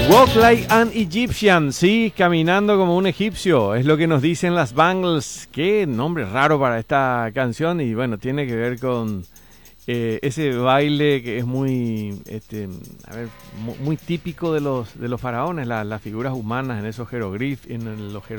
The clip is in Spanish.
Walk like an Egyptian, sí, caminando como un egipcio, es lo que nos dicen las Bangles. Qué nombre raro para esta canción y bueno, tiene que ver con ese baile que es muy, muy típico de los faraones, las figuras humanas en esos jeroglíficos, en los